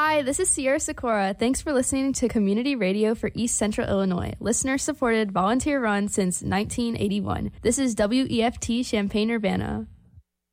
Hi, this is Sierra Sikora. Thanks for listening to Community Radio for East Central Illinois. Listener-supported, volunteer-run since 1981. This is WEFT Champaign-Urbana.